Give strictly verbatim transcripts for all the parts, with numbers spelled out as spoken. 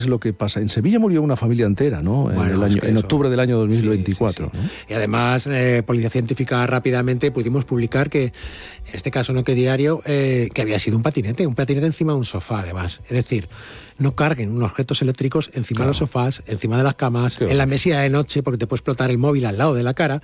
Es lo que pasa. En Sevilla murió una familia entera, ¿no? Bueno, en, el año, es que en eso, octubre del año dos mil veinticuatro. Sí, sí, sí. ¿no? Y además, eh, Policía Científica rápidamente pudimos publicar que, en este caso no que diario, eh, que había sido un patinete, un patinete encima de un sofá, además. Es decir, no carguen unos objetos eléctricos encima claro. de los sofás, encima de las camas, Qué en la mesilla de noche, porque te puede explotar el móvil al lado de la cara.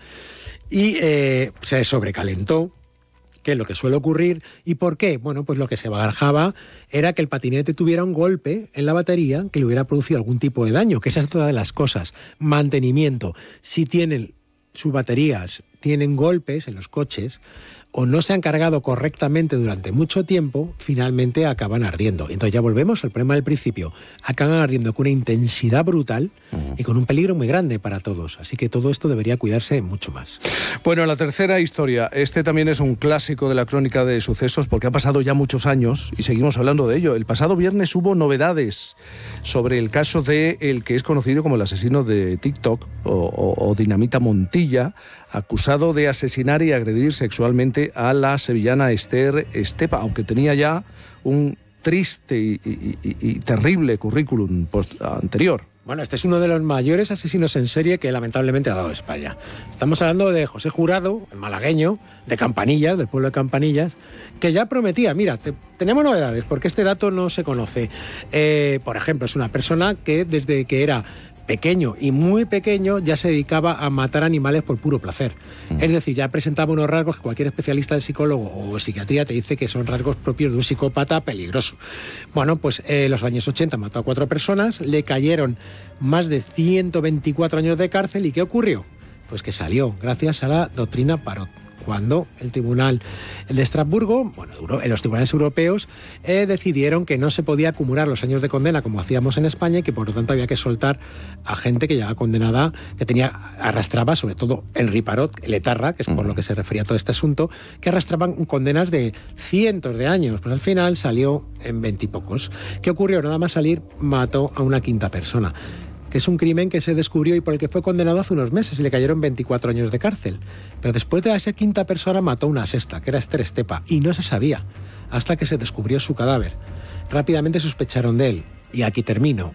Y eh, se sobrecalentó, que es lo que suele ocurrir. ¿Y por qué? Bueno, pues lo que se barajaba era que el patinete tuviera un golpe en la batería que le hubiera producido algún tipo de daño, que esa es toda de las cosas. Mantenimiento. Si tienen sus baterías, tienen golpes en los coches, o no se han cargado correctamente durante mucho tiempo, finalmente acaban ardiendo. Entonces ya volvemos al problema del principio. Acaban ardiendo con una intensidad brutal uh-huh. y con un peligro muy grande para todos. Así que todo esto debería cuidarse mucho más. Bueno, la tercera historia. Este también es un clásico de la crónica de sucesos porque ha pasado ya muchos años y seguimos hablando de ello. El pasado viernes hubo novedades sobre el caso de el que es conocido como el asesino de TikTok o, o, o Dinamita Montilla, acusado de asesinar y agredir sexualmente a la sevillana Esther Estepa, aunque tenía ya un triste y, y, y, y terrible currículum post anterior. Bueno, este es uno de los mayores asesinos en serie que lamentablemente ha dado España. Estamos hablando de José Jurado, el malagueño, de Campanillas, del pueblo de Campanillas, que ya prometía, mira, te, tenemos novedades, porque este dato no se conoce. Eh, por ejemplo, es una persona que desde que era pequeño y muy pequeño ya se dedicaba a matar animales por puro placer. Mm. Es decir, ya presentaba unos rasgos que cualquier especialista de psicólogo o psiquiatría te dice que son rasgos propios de un psicópata peligroso. Bueno, pues en eh, los años ochenta mató a cuatro personas, le cayeron más de ciento veinticuatro años de cárcel. ¿Y qué ocurrió? Pues que salió gracias a la doctrina Parot, cuando el Tribunal de Estrasburgo, bueno, en los tribunales europeos, eh, decidieron que no se podía acumular los años de condena como hacíamos en España y que por lo tanto había que soltar a gente que ya condenada, que tenía, arrastraba sobre todo el Riparot, el etarra, que es por lo que se refería a todo este asunto, que arrastraban condenas de cientos de años. Pues al final salió en veintipocos. ¿Qué ocurrió? Nada más salir, mató a una quinta persona, que es un crimen que se descubrió y por el que fue condenado hace unos meses y le cayeron veinticuatro años de cárcel. Pero después de esa quinta persona mató una sexta, que era Esther Estepa, y no se sabía hasta que se descubrió su cadáver. Rápidamente sospecharon de él. Y aquí termino.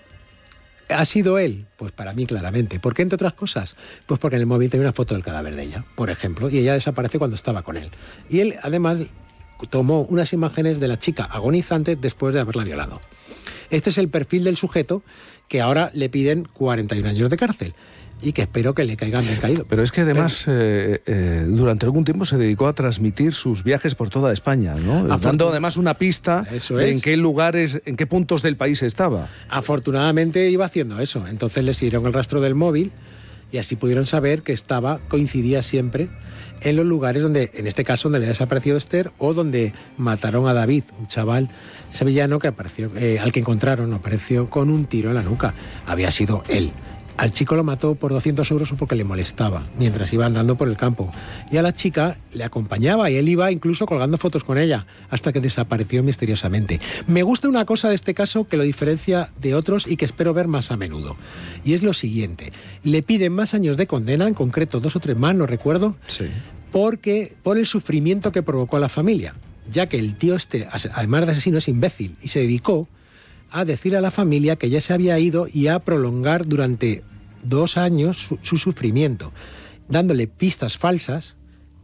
¿Ha sido él? Pues para mí claramente. ¿Por qué, entre otras cosas? Pues porque en el móvil tenía una foto del cadáver de ella, por ejemplo, y ella desaparece cuando estaba con él. Y él, además, tomó unas imágenes de la chica agonizante después de haberla violado. Este es el perfil del sujeto que ahora le piden cuarenta y un años de cárcel y que espero que le caigan bien caído. Pero es que además Pero, eh, eh, durante algún tiempo se dedicó a transmitir sus viajes por toda España, ¿no? Dando además una pista de en qué lugares, en qué puntos del país estaba. Afortunadamente iba haciendo eso. Entonces le siguieron el rastro del móvil y así pudieron saber que estaba, coincidía siempre en los lugares donde, en este caso, donde había desaparecido Esther o donde mataron a David, un chaval sevillano que apareció, eh, al que encontraron, apareció con un tiro en la nuca. Había sido él. Al chico lo mató por doscientos euros porque le molestaba mientras iba andando por el campo. Y a la chica le acompañaba y él iba incluso colgando fotos con ella hasta que desapareció misteriosamente. Me gusta una cosa de este caso que lo diferencia de otros y que espero ver más a menudo. Y es lo siguiente. Le piden más años de condena, en concreto dos o tres más, no recuerdo, sí. porque por el sufrimiento que provocó a la familia. Ya que el tío este, además de asesino, es imbécil y se dedicó a decir a la familia que ya se había ido y a prolongar durante dos años su, su sufrimiento, dándole pistas falsas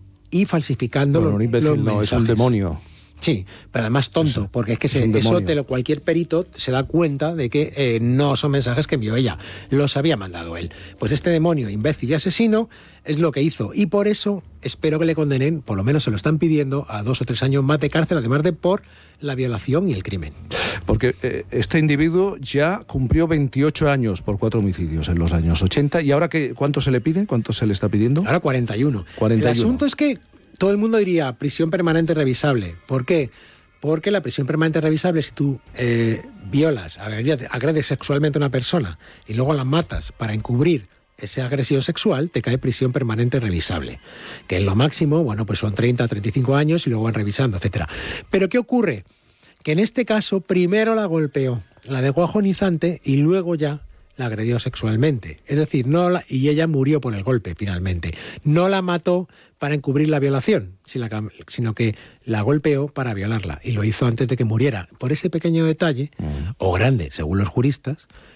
y falsificando bueno, los, un imbécil los no, mensajes. Es un demonio. Sí, pero además tonto, eso, porque es que se, es eso te lo, cualquier perito se da cuenta de que eh, no son mensajes que envió ella, los había mandado él. Pues este demonio, imbécil y asesino, es lo que hizo. Y por eso espero que le condenen, por lo menos se lo están pidiendo, a dos o tres años más de cárcel, además de por la violación y el crimen. Porque eh, este individuo ya cumplió veintiocho años por cuatro homicidios en los años ochenta. ¿Y ahora qué, cuánto se le pide? ¿Cuánto se le está pidiendo? Ahora cuarenta y uno. cuarenta y uno. El asunto es que todo el mundo diría prisión permanente revisable. ¿Por qué? Porque la prisión permanente revisable, si tú eh, violas, agredes sexualmente a una persona y luego la matas para encubrir esa agresión sexual, te cae prisión permanente revisable. Que en lo máximo, bueno, pues son treinta, treinta y cinco años y luego van revisando, etcétera. Pero ¿qué ocurre? Que en este caso primero la golpeó, la dejó agonizante y luego ya la agredió sexualmente. Es decir, no la, y ella murió por el golpe finalmente. No la mató para encubrir la violación, sino que la golpeó para violarla y lo hizo antes de que muriera. Por ese pequeño detalle, mm. o grande, según los juristas,